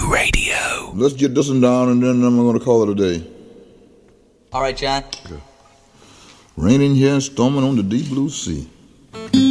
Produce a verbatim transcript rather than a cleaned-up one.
Radio. Let's get this one down and then I'm going to call it a day. All right, John. Okay. Raining here and storming on the deep blue sea.